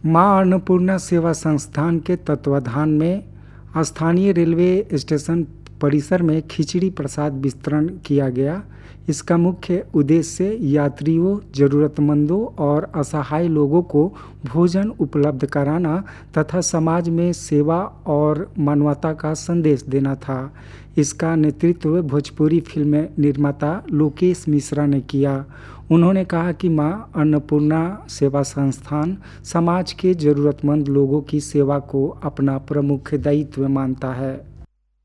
मां अन्नपूर्णा सेवा संस्थान के तत्वाधान में स्थानीय रेलवे स्टेशन परिसर में खिचड़ी प्रसाद वितरण किया गया। इसका मुख्य उद्देश्य यात्रियों, ज़रूरतमंदों और असहाय लोगों को भोजन उपलब्ध कराना तथा समाज में सेवा और मानवता का संदेश देना था। इसका नेतृत्व भोजपुरी फिल्म निर्माता लोकेश मिश्रा ने किया। उन्होंने कहा कि मां अन्नपूर्णा सेवा संस्थान समाज के ज़रूरतमंद लोगों की सेवा को अपना प्रमुख दायित्व मानता है।